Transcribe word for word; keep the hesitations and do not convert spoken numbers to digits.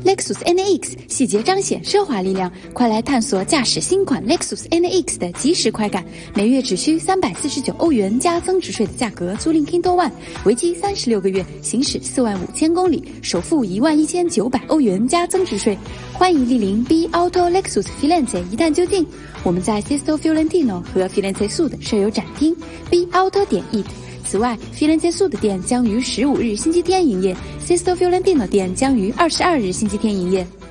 Lexus N A X 细节彰显奢华力量，快来探索驾驶新款 Lexus N A X 的即时快感。每月只需三百四十九欧元加增值税的价格租赁 Kindle One， 为期三十六个月，行驶四万五千公里，首付一万一千九百欧元加增值税。欢迎莅临 B Auto Lexus Firenze 一探究竟。我们在 Sesto Fiorentino 和 Firenze Sud 设有展厅 B Auto 点 it。此外 ，Firenze Sud 店将于十五日星期天营业 ，Sesto Fiorentino 店将于二十二日星期天营业。